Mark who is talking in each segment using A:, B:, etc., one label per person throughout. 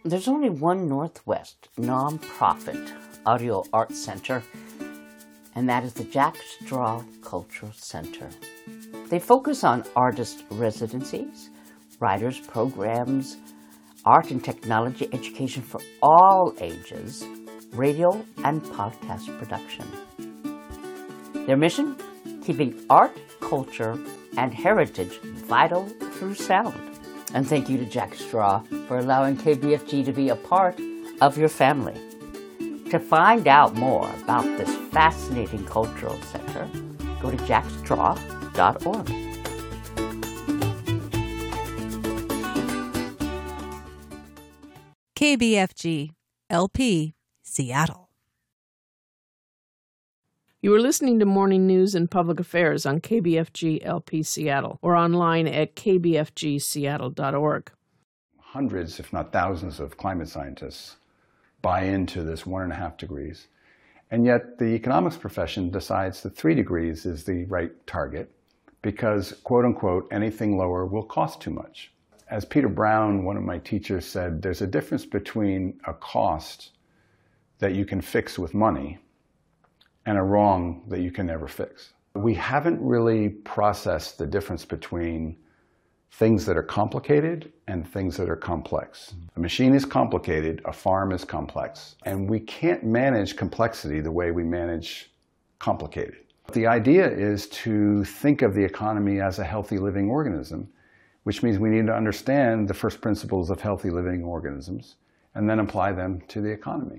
A: There's only one Northwest nonprofit audio arts center, and that is the Jack Straw Cultural Center. They focus on artist residencies, writers programs, art and technology education for all ages, radio and podcast production. Their mission? Keeping art, culture, and heritage vital through sound. And thank you to Jack Straw for allowing KBFG to be a part of your family. To find out more about this fascinating cultural center, go to jackstraw.org.
B: KBFG, LP, Seattle.
C: You are listening to Morning News and Public Affairs on KBFG LP Seattle or online at kbfgseattle.org.
D: Hundreds, if not thousands, of climate scientists buy into this 1.5 degrees. And yet the economics profession decides that 3 degrees is the right target because, quote unquote, anything lower will cost too much. As Peter Brown, one of my teachers, said, there's a difference between a cost that you can fix with money and a wrong that you can never fix. We haven't really processed the difference between things that are complicated and things that are complex. A machine is complicated, a farm is complex, and we can't manage complexity the way we manage complicated. The idea is to think of the economy as a healthy living organism, which means we need to understand the first principles of healthy living organisms and then apply them to the economy.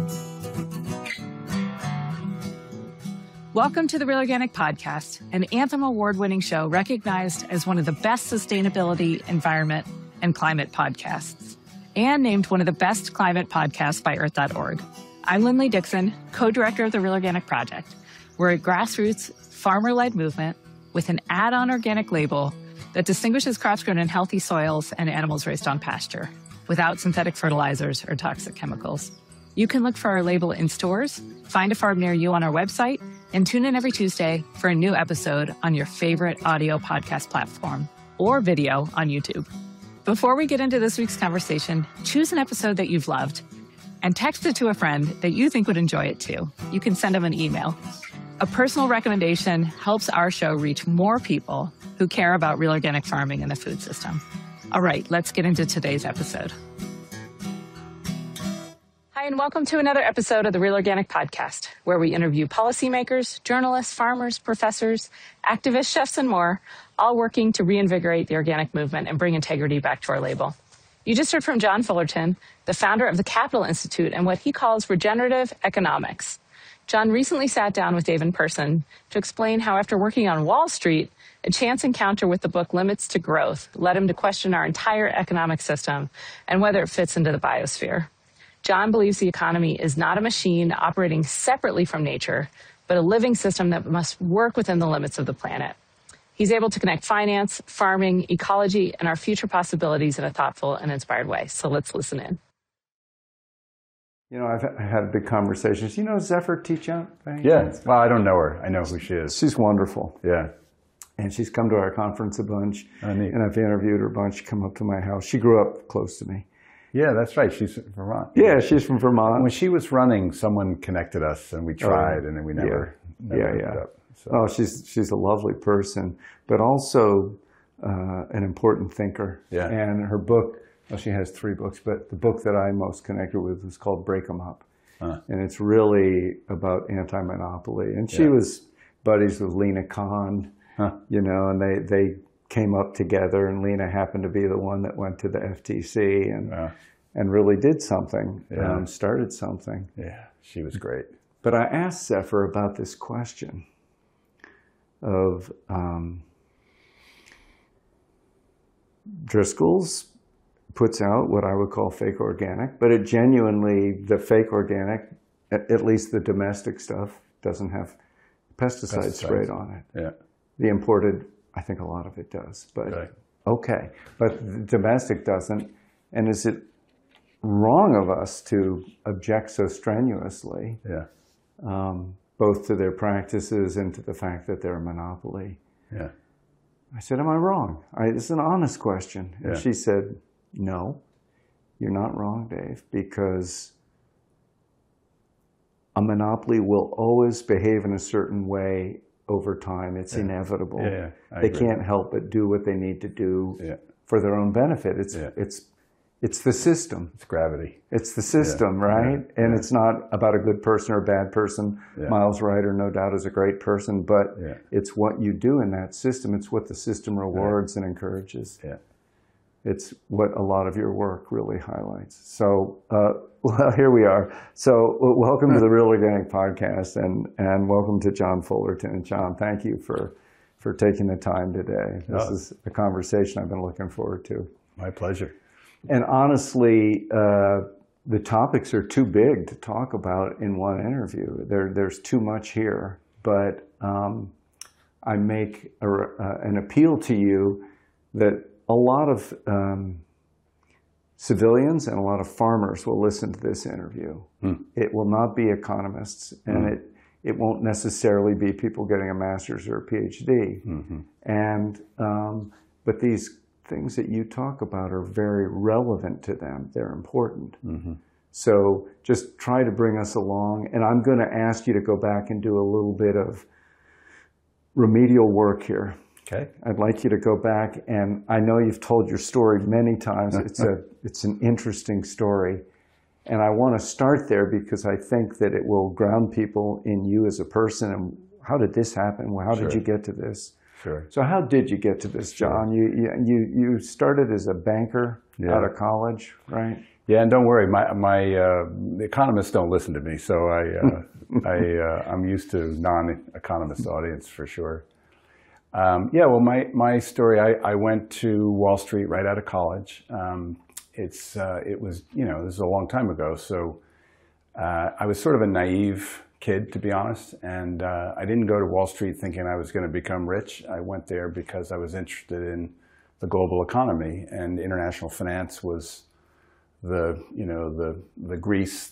E: Welcome to the Real Organic Podcast, an Anthem Award-winning show recognized as one of the best sustainability, environment, and climate podcasts, and named one of the best climate podcasts by Earth.org. I'm Lindley Dixon, co-director of the Real Organic Project. We're a grassroots, farmer-led movement with an add-on organic label that distinguishes crops grown in healthy soils and animals raised on pasture, without synthetic fertilizers or toxic chemicals. You can look for our label in stores, find a farm near you on our website, and tune in every Tuesday for a new episode on your favorite audio podcast platform or video on YouTube. Before we get into this week's conversation, choose an episode that you've loved and text it to a friend that you think would enjoy it too. You can send them an email. A personal recommendation helps our show reach more people who care about real organic farming and the food system. All right, let's get into today's episode. Hi, and welcome to another episode of the Real Organic Podcast, where we interview policymakers, journalists, farmers, professors, activists, chefs, and more, all working to reinvigorate the organic movement and bring integrity back to our label. You just heard from John Fullerton, the founder of the Capital Institute, and what he calls regenerative economics. John recently sat down with Dave in person to explain how, after working on Wall Street, a chance encounter with the book Limits to Growth led him to question our entire economic system and whether it fits into the biosphere. John believes the economy is not a machine operating separately from nature, but a living system that must work within the limits of the planet. He's able to connect finance, farming, ecology, and our future possibilities in a thoughtful and inspired way. So let's listen in.
F: You know, I've had big conversations. You know Zephyr Teachout?
D: Yeah, well, I don't know her. I know who she is.
F: She's wonderful.
D: Yeah.
F: And she's come to our conference a bunch.
D: Oh, neat.
F: And I've interviewed her a bunch. She come up to my house. She grew up close to me.
D: Yeah, that's right. She's from Vermont.
F: Yeah, she's from Vermont.
D: When she was running, someone connected us, and we tried, and then we never hooked up. So.
F: Oh, she's a lovely person, but also an important thinker.
D: Yeah.
F: And her book, well, she has 3 books, but the book that I most connected with is called Break 'em Up. And it's really about anti-monopoly. And she was buddies with Lena Khan, you know, and they came up together, and Lena happened to be the one that went to the FTC and really did something, started something.
D: Yeah, she was great.
F: But I asked Zephyr about this question of Driscoll's puts out what I would call fake organic, but it genuinely, the fake organic, at least the domestic stuff, doesn't have pesticides sprayed on it.
D: Yeah.
F: The imported, I think a lot of it does, but okay. But the domestic doesn't. And is it wrong of us to object so strenuously, both to their practices and to the fact that they're a monopoly?
D: Yeah.
F: I said, am I wrong? It's an honest question. And she said, no, You're not wrong, Dave, because a monopoly will always behave in a certain way over time. It's inevitable.
D: I
F: they
D: agree.
F: can't help but do what they need to do
D: Yeah.
F: for their own benefit. It's the system.
D: It's gravity.
F: It's the system, right?
D: Yeah.
F: And it's not about a good person or a bad person.
D: Yeah.
F: Miles Ryder, no doubt, is a great person, but it's what you do in that system. It's what the system rewards and encourages.
D: Yeah.
F: It's what a lot of your work really highlights. So, well, here we are. So, welcome to the Real Organic Podcast, and welcome to John Fullerton. And John, thank you for taking the time today. This is a conversation I've been looking forward to.
D: My pleasure.
F: And honestly, the topics are too big to talk about in one interview. There's too much here. But I make an appeal to you that a lot of civilians and a lot of farmers will listen to this interview. It will not be economists, and it won't necessarily be people getting a master's or a PhD. And but these things that you talk about are very relevant to them. They're important. So just try to bring us along. And I'm going to ask you to go back and do a little bit of remedial work here.
D: Okay.
F: I'd like you to go back, and I know you've told your story many times. It's an interesting story. And I want to start there because I think that it will ground people in you as a person. And how did this happen? How did you get to this?
D: Sure.
F: So how did you get to this, John? You started as a banker out of college, right?
D: Yeah, and don't worry, the economists don't listen to me, so I'm used to non-economist audience for sure. Well, my story, I went to Wall Street right out of college. It was, this is a long time ago, so I was sort of a naive kid, to be honest, and I didn't go to Wall Street thinking I was going to become rich. I went there because I was interested in the global economy, and international finance was the grease,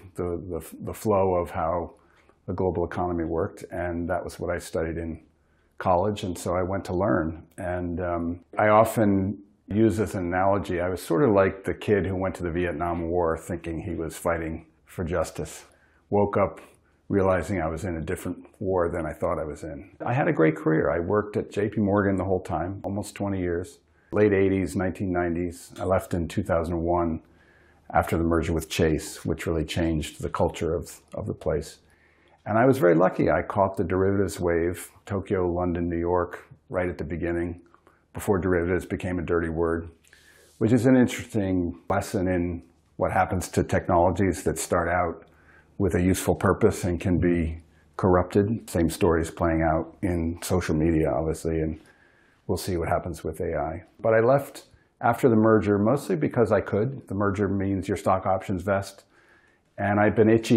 D: the flow of how the global economy worked, and that was what I studied in college, and so I went to learn. And I often use as an analogy, I was sort of like the kid who went to the Vietnam War thinking he was fighting for justice, woke up realizing I was in a different war than I thought I was in. I had a great career. I worked at JP Morgan the whole time, almost 20 years. Late 80s, 1990s. I left in 2001 after the merger with Chase, which really changed the culture of the place. And I was very lucky. I caught the derivatives wave, Tokyo, London, New York, right at the beginning, before derivatives became a dirty word, which is an interesting lesson in what happens to technologies that start out with a useful purpose and can be corrupted. Same story is playing out in social media, obviously, and we'll see what happens with AI. But I left after the merger mostly because I could. The merger means your stock options vest. And I'd been itchy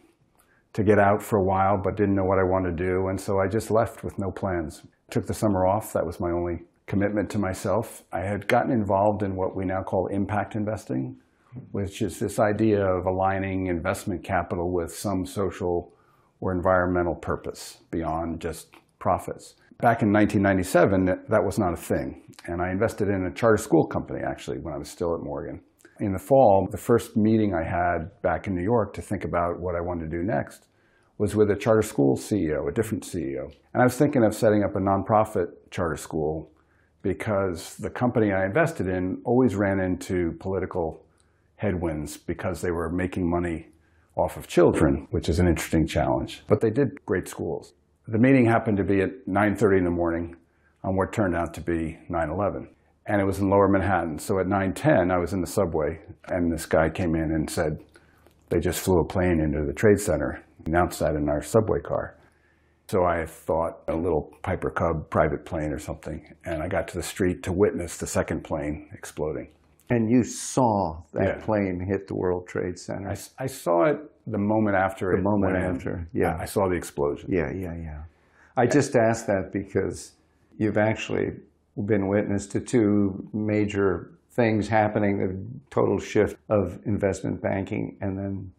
D: to get out for a while, but didn't know what I wanted to do. And so I just left with no plans. Took the summer off. That was my only commitment to myself. I had gotten involved in what we now call impact investing, which is this idea of aligning investment capital with some social or environmental purpose beyond just profits. Back in 1997, that was not a thing. And I invested in a charter school company, actually, when I was still at Morgan. In the fall, the first meeting I had back in New York to think about what I wanted to do next was with a charter school CEO, a different CEO. And I was thinking of setting up a nonprofit charter school because the company I invested in always ran into political headwinds because they were making money off of children, which is an interesting challenge. But they did great schools. The meeting happened to be at 9:30 in the morning on what turned out to be 9/11. And it was in Lower Manhattan. So at 9:10, I was in the subway, and this guy came in and said, they just flew a plane into the Trade Center, announced that in our subway car. So I thought a little Piper Cub private plane or something, and I got to the street to witness the second plane exploding.
F: And you saw that plane hit the World Trade Center.
D: I saw it the moment after it went in.
F: Yeah.
D: I saw the explosion.
F: Yeah. I just asked that because you've actually been witness to two major things happening, the total shift of investment banking and then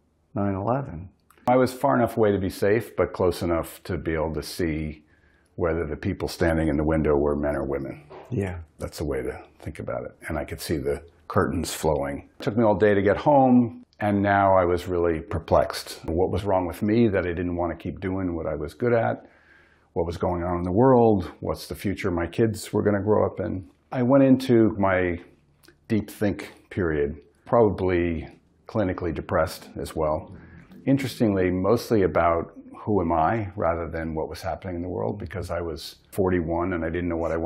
F: 9/11.
D: I was far enough away to be safe, but close enough to be able to see whether the people standing in the window were men or women.
F: Yeah.
D: That's the way to think about it. And I could see the curtains flowing. It took me all day to get home, and now I was really perplexed. What was wrong with me that I didn't want to keep doing what I was good at? What was going on in the world? What's the future my kids were going to grow up in? I went into my deep think period, probably clinically depressed as well. Interestingly, mostly about who am I rather than what was happening in the world, because I was 41 and I didn't know what I wanted